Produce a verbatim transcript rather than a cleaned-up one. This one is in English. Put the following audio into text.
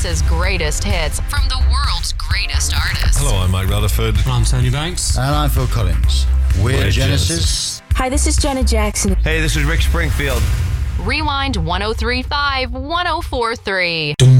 Genesis's greatest hits from the world's greatest artists. Hello, I'm Mike Rutherford. I'm Tony Banks. And I'm Phil Collins. We're, We're Genesis. Genesis. Hi, this is Janet Jackson. Hey, this is Rick Springfield. Rewind one oh three point five, one oh four point three.